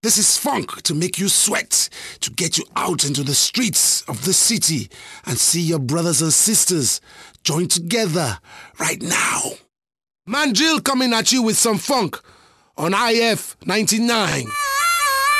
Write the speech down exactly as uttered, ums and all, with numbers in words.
This is funk to make you sweat, to get you out into the streets of the city and see your brothers and sisters join together right now. Man Jill coming at you with some funk on I F ninety-nine.